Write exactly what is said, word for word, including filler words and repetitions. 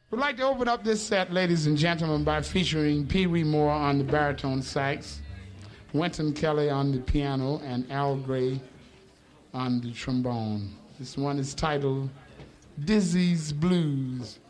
We'd like to open up this set, ladies and gentlemen, by featuring Pee Wee Moore on the baritone sax, Wynton Kelly on the piano, and Al Gray on the trombone. This one is titled Dizzy's Blues.